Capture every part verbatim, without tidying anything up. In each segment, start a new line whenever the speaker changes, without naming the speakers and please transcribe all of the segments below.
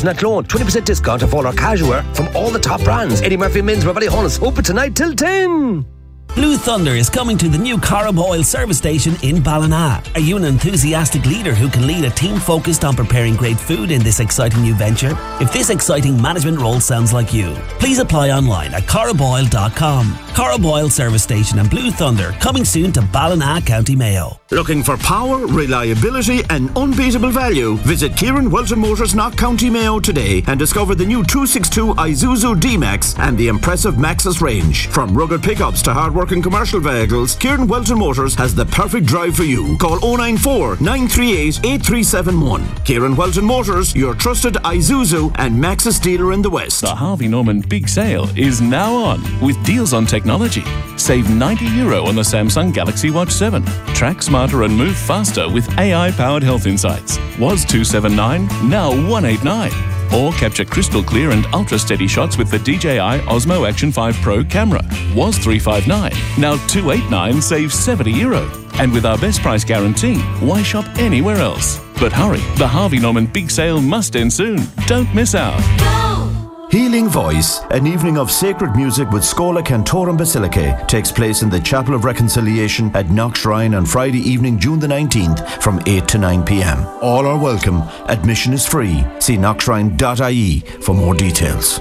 Johnson at Clone. twenty percent discount off all our casual wear from all the top brands. Eddie Murphy Men's, Beverly Hills. Open tonight till ten.
Blue Thunder is coming to the new Carib Oil service station in Ballina. Are you an enthusiastic leader who can lead a team focused on preparing great food in this exciting new venture? If this exciting management role sounds like you, please apply online at carib oil dot com. Carib Oil service station and Blue Thunder coming soon to Ballina, County Mayo.
Looking for power, reliability and unbeatable value? Visit Kieran Welton Motors, Knock, County Mayo today and discover the new two sixty-two Isuzu D-Max and the impressive Maxus range. From rugged pickups to hard-working commercial vehicles, Kieran Welton Motors has the perfect drive for you. Call oh nine four, nine three eight, eight three seven one. Kieran Welton Motors, your trusted Isuzu and Maxus dealer in the West.
The Harvey Norman Big Sale is now on with deals on technology. Save ninety euro on the Samsung Galaxy Watch seven. Track smarter and move faster with A I-powered health insights. Was two seventy-nine, now one eighty-nine. Or capture crystal clear and ultra-steady shots with the D J I Osmo Action five Pro camera. Was three fifty-nine, now two eighty-nine, save seventy euro. And with our best price guarantee, why shop anywhere else? But hurry, the Harvey Norman Big Sale must end soon. Don't miss out.
Healing Voice, an evening of sacred music with Schola Cantorum Basilicae, takes place in the Chapel of Reconciliation at Knock Shrine on Friday evening, June the nineteenth from eight to nine p.m. All are welcome. Admission is free. See knock shrine dot I E for more details.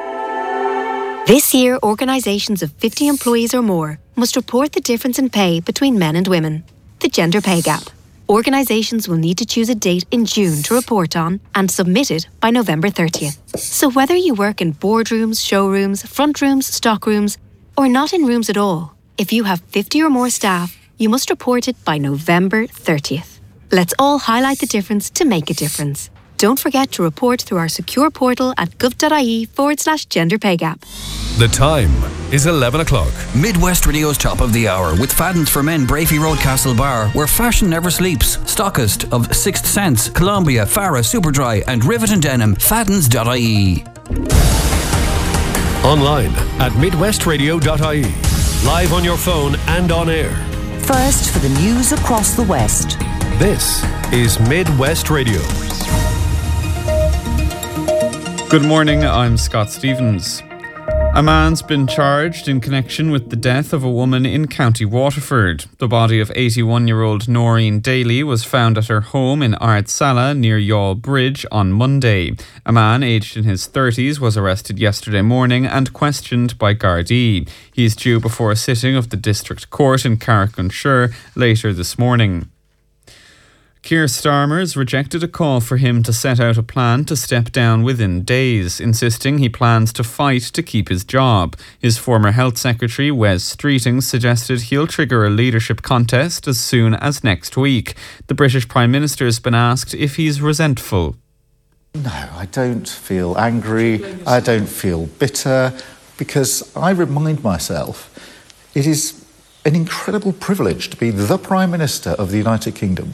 This year, organisations of fifty employees or more must report the difference in pay between men and women, the gender pay gap. Organisations will need to choose a date in June to report on and submit it by November thirtieth. So whether you work in boardrooms, showrooms, front rooms, stock rooms, or not in rooms at all, if you have fifty or more staff, you must report it by November thirtieth. Let's all highlight the difference to make a difference. Don't forget to report through our secure portal at gov.ie forward slash gender pay gap.
The time is eleven o'clock.
Midwest Radio's Top of the Hour with Fadden's for Men, Brafey Road, Castlebar, where fashion never sleeps. Stockist of Sixth Sense, Columbia, Farah, Superdry and Rivet and Denim. Faddens dot I E.
Online at midwest radio dot I E. Live on your phone and on air.
First for the news across the West.
This is Midwest Radio.
Good morning, I'm Scott Stevens. A man's been charged in connection with the death of a woman in County Waterford. The body of eighty-one-year-old Noreen Daly was found at her home in Ardsala near Yawl Bridge on Monday. A man aged in his thirties was arrested yesterday morning and questioned by Gardaí. He is due before a sitting of the District Court in Carrick-on-Suir later this morning. Keir Starmer's rejected a call for him to set out a plan to step down within days, insisting he plans to fight to keep his job. His former Health Secretary, Wes Streeting, suggested he'll trigger a leadership contest as soon as next week. The British Prime Minister has been asked if he's resentful.
No, I don't feel angry, I don't feel bitter, because I remind myself it is an incredible privilege to be the Prime Minister of the United Kingdom.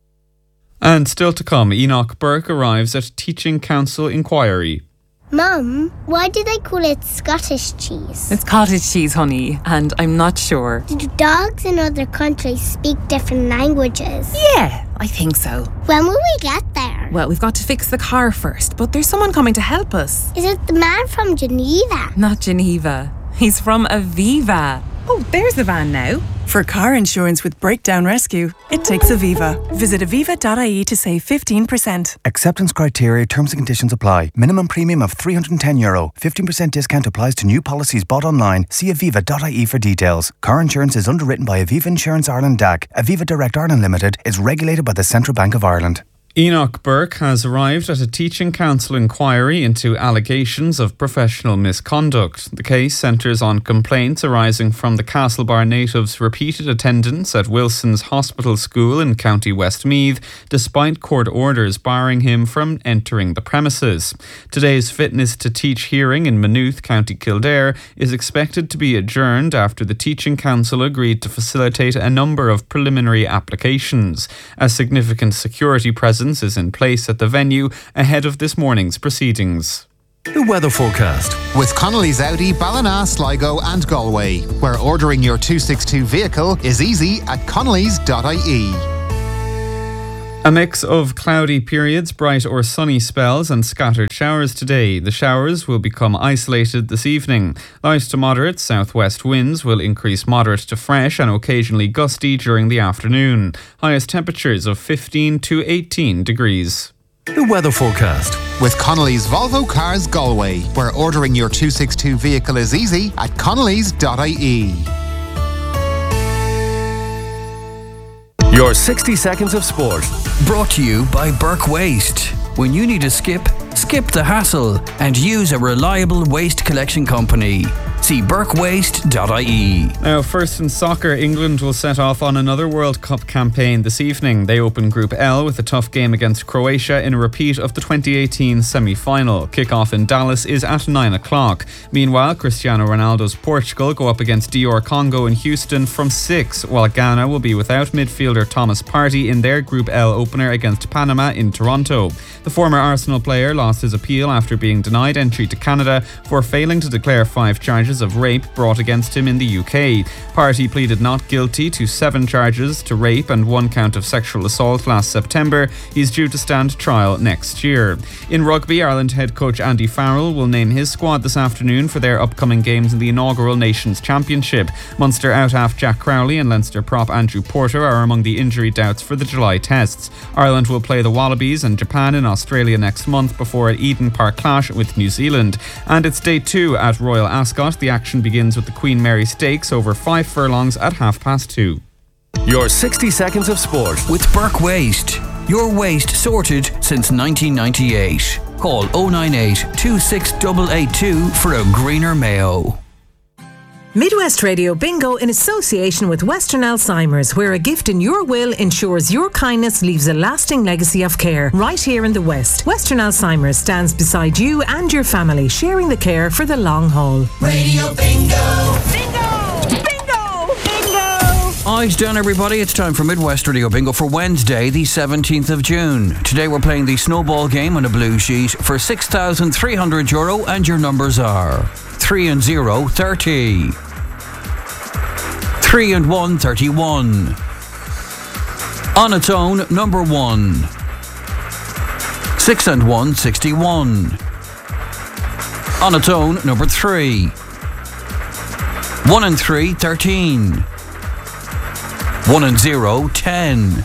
And still to come, Enoch Burke arrives at Teaching Council inquiry.
Mum, why do they call it Scottish cheese?
It's cottage cheese, honey, and I'm not sure.
Do dogs in other countries speak different languages?
Yeah, I think so.
When will we get there?
Well, we've got to fix the car first, but there's someone coming to help us.
Is it the man from Geneva?
Not Geneva. He's from Aviva. Oh, there's the van now.
For car insurance with Breakdown Rescue, it takes Aviva. Visit aviva dot I E to save fifteen percent.
Acceptance criteria, terms and conditions apply. Minimum premium of three hundred ten euro. fifteen percent discount applies to new policies bought online. See aviva dot I E for details. Car insurance is underwritten by Aviva Insurance Ireland D A C. Aviva Direct Ireland Limited is regulated by the Central Bank of Ireland.
Enoch Burke has arrived at a Teaching Council inquiry into allegations of professional misconduct. The case centres on complaints arising from the Castlebar natives' repeated attendance at Wilson's Hospital School in County Westmeath, despite court orders barring him from entering the premises. Today's Fitness to Teach hearing in Maynooth, County Kildare, is expected to be adjourned after the Teaching Council agreed to facilitate a number of preliminary applications. A significant security presence is in place at the venue ahead of this morning's proceedings.
The weather forecast.
With Connolly's Audi, Ballina, Sligo and Galway, where ordering your two sixty-two vehicle is easy at connellys dot I E.
A mix of cloudy periods, bright or sunny spells and scattered showers today. The showers will become isolated this evening. Light to moderate southwest winds will increase moderate to fresh and occasionally gusty during the afternoon. Highest temperatures of fifteen to eighteen degrees.
The weather forecast.
With Connolly's Volvo Cars Galway, where ordering your two sixty-two vehicle is easy at connellys dot I E.
Your sixty seconds of sport.
Brought to you by Burke Waste. When you need a skip, skip the hassle and use a reliable waste collection company. See burke waste dot I E.
Now, first in soccer, England will set off on another World Cup campaign this evening. They open Group L with a tough game against Croatia in a repeat of the twenty eighteen semi-final. Kick-off in Dallas is at nine o'clock. Meanwhile, Cristiano Ronaldo's Portugal go up against D R Congo in Houston from six, while Ghana will be without midfielder Thomas Partey in their Group L opener against Panama in Toronto. The former Arsenal player lost his appeal after being denied entry to Canada for failing to declare five charges of rape brought against him in the U K. Partey pleaded not guilty to seven charges to rape and one count of sexual assault last September. He's due to stand trial next year. In rugby, Ireland head coach Andy Farrell will name his squad this afternoon for their upcoming games in the inaugural Nations Championship. Munster out-half Jack Crowley and Leinster prop Andrew Porter are among the injury doubts for the July tests. Ireland will play the Wallabies and Japan in Australia next month before an Eden Park clash with New Zealand. And it's day two at Royal Ascot. The action begins with the Queen Mary Stakes over five furlongs at half past two.
Your sixty seconds of sport.
With Burke Waste. Your waste sorted since nineteen ninety-eight. Call oh nine eight, two six eight eight two for a greener Mayo.
Midwest Radio Bingo in association with Western Alzheimer's, where a gift in your will ensures your kindness leaves a lasting legacy of care. Right here in the West, Western Alzheimer's stands beside you and your family, sharing the care for the long haul.
Radio Bingo! Bingo! Bingo! Bingo!
Eyes down, everybody. It's time for Midwest Radio Bingo for Wednesday, the seventeenth of June. Today we're playing the snowball game on a blue sheet for six thousand three hundred euro, and your numbers are three and zero, thirty. three and one, thirty-one. On its own, number one. six and one, sixty-one. On its own, number three. one and three, thirteen. one and zero, ten.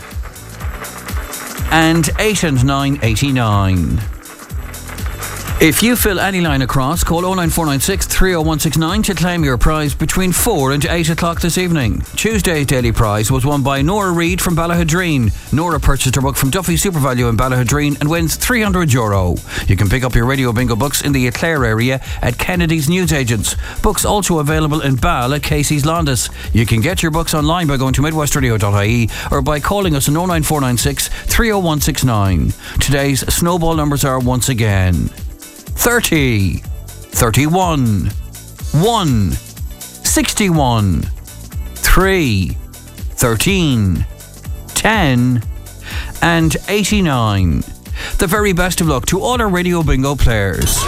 And eight and nine, eighty-nine. If you fill any line across, call oh nine four nine six, three oh one six nine to claim your prize between four and eight o'clock this evening. Tuesday's daily prize was won by Nora Reid from Ballahadreen. Nora purchased her book from Duffy SuperValue in Ballahadreen and wins three hundred euro. You can pick up your Radio Bingo books in the Eclair area at Kennedy's Newsagents. Books also available in Ball at Casey's Londis. You can get your books online by going to midwest radio dot I E or by calling us on oh nine four nine six, three oh one six nine. Today's snowball numbers are once again thirty, thirty-one, one, sixty-one, three, thirteen, ten, and eighty-nine. The very best of luck to all our Radio Bingo players.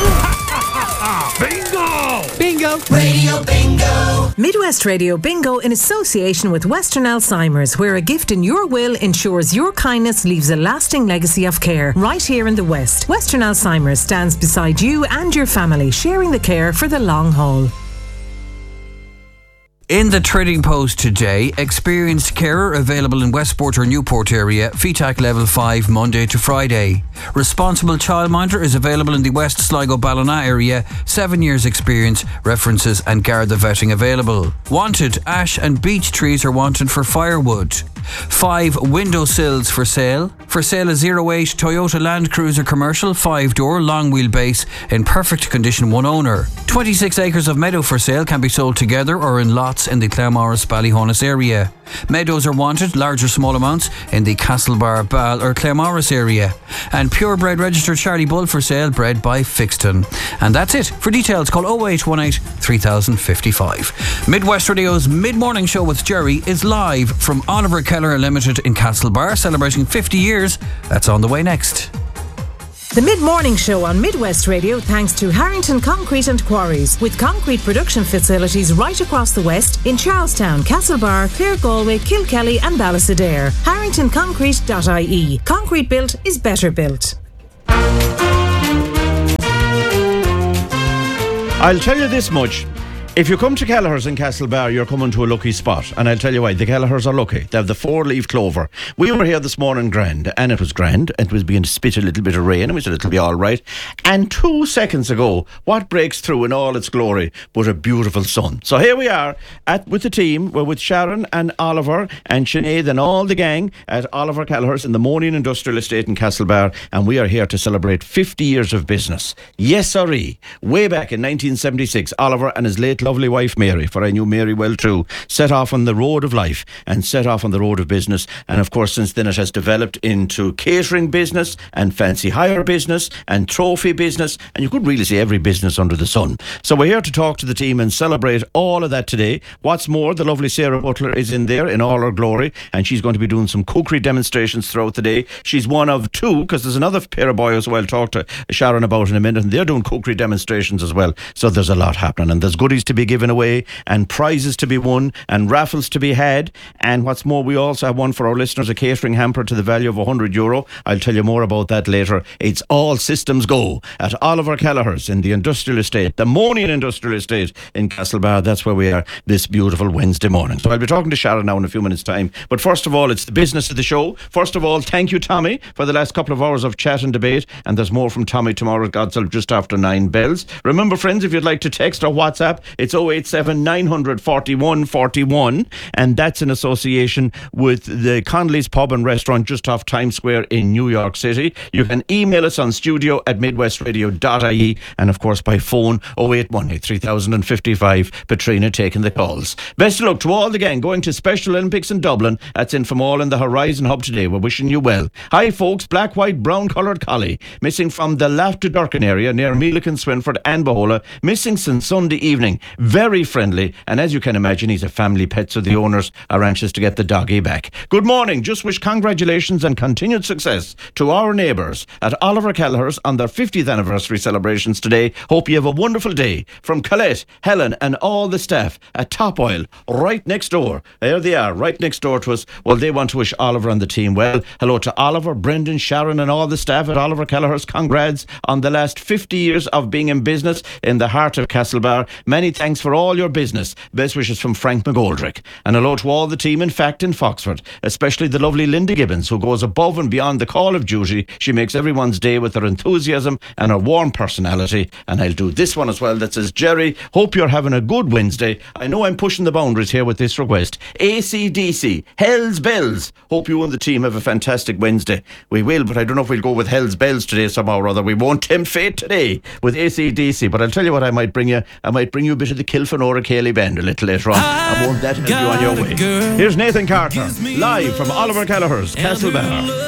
Bingo! Bingo! Radio Bingo!
Midwest Radio Bingo in association with Western Alzheimer's, where a gift in your will ensures your kindness leaves a lasting legacy of care. Right here in the West, Western Alzheimer's stands beside you and your family, sharing the care for the long haul.
In the Trading Post today, experienced carer available in Westport or Newport area, F E T A C level five, Monday to Friday. Responsible childminder is available in the West Sligo Ballina area, seven years experience, references and Garda vetting available. Wanted, ash and beech trees are wanted for firewood. Five window sills for sale. For sale a zero eight Toyota Land Cruiser commercial, five door, long wheelbase, in perfect condition, one owner. twenty-six acres of meadow for sale, can be sold together or in lots in the Claremorris Ballyhonus area. Meadows are wanted, large or small amounts, in the Castlebar, Ball or Claremorris area. And purebred registered Charlie Bull for sale, bred by Fixton. And that's it. For details, call oh eight one eight, three thousand fifty-five. Midwest Radio's mid-morning show with Jerry is live from Oliver Keller Limited in Castlebar, celebrating fifty years. That's on the way next.
The mid-morning show on Midwest Radio thanks to Harrington Concrete and Quarries, with concrete production facilities right across the west in Charlestown, Castlebar, Clare, Galway, Kilkelly and Ballysadare. harrington concrete dot I E. Concrete built is better built.
I'll tell you this much. If you come to Kelleher's in Castlebar, you're coming to a lucky spot. And I'll tell you why. The Kelleher's are lucky. They have the four-leaf clover. We were here this morning grand, and it was grand. It was beginning to spit a little bit of rain. It was a little bit all right. And two seconds ago, what breaks through in all its glory but a beautiful sun. So here we are at with the team. We're with Sharon and Oliver and Sinead and all the gang at Oliver Kelleher's in the Monian Industrial Estate in Castlebar. And we are here to celebrate fifty years of business. Yes, sirree. Way back in nineteen seventy-six, Oliver and his late lovely wife Mary, for I knew Mary well too, set off on the road of life and set off on the road of business. And of course, since then it has developed into catering business and fancy hire business and trophy business, and you could really say every business under the sun. So we're here to talk to the team and celebrate all of that today. What's more, the lovely Sarah Butler is in there in all her glory, and she's going to be doing some cookery demonstrations throughout the day. She's one of two, because there's another pair of boys who I'll talk to Sharon about in a minute, and they're doing cookery demonstrations as well. So there's a lot happening, and there's goodies to be given away and prizes to be won and raffles to be had. And what's more, we also have one for our listeners, a catering hamper to the value of one hundred euro. I'll tell you more about that later. It's all systems go at Oliver Kelleher's in the Industrial Estate, the Monian Industrial Estate in Castlebar. That's where we are this beautiful Wednesday morning. So I'll be talking to Sharon now in a few minutes' time. But first of all, it's the business of the show. First of all, thank you, Tommy, for the last couple of hours of chat and debate. And there's more from Tommy tomorrow at Godself just after nine bells. Remember, friends, if you'd like to text or WhatsApp, it's oh eight seven nine hundred forty-one forty-one, and that's in association with the Connolly's Pub and Restaurant just off Times Square in New York City. You can email us on studio at midwest radio dot I E, and of course by phone oh eight one eight three thousand fifty-five. Patrina taking the calls. Best of luck to all the gang going to Special Olympics in Dublin. That's in from all in the Horizon Hub today. We're wishing you well. Hi folks, black, white, brown coloured collie missing from the Laugh to Durkin area near Meelican, Swinford and Bohola, missing since Sunday evening. Very friendly, and as you can imagine, he's a family pet, so the owners are anxious to get the doggy back. Good morning. Just wish congratulations and continued success to our neighbours at Oliver Kelleher's on their fiftieth anniversary celebrations today. Hope you have a wonderful day. From Colette, Helen and all the staff at Top Oil, right next door. There they are, right next door to us. Well, they want to wish Oliver and the team well. Hello to Oliver, Brendan, Sharon and all the staff at Oliver Kelleher's. Congrats on the last fifty years of being in business in the heart of Castlebar. Many thanks for all your business. Best wishes from Frank McGoldrick. And hello to all the team, in fact, in Foxford, especially the lovely Linda Gibbons, who goes above and beyond the call of duty. She makes everyone's day with her enthusiasm and her warm personality. And I'll do this one as well that says, Jerry, hope you're having a good Wednesday. I know I'm pushing the boundaries here with this request. A C D C, Hell's Bells. Hope you and the team have a fantastic Wednesday. We will, but I don't know if we'll go with Hell's Bells today somehow or other. We won't tempt fate today with A C D C, but I'll tell you what I might bring you. I might bring you a bit of the Kilfenora Cayley Band a little later on. I won't that help you on your way. Here's Nathan Carter, live from Oliver Kelleher's, Castlebar.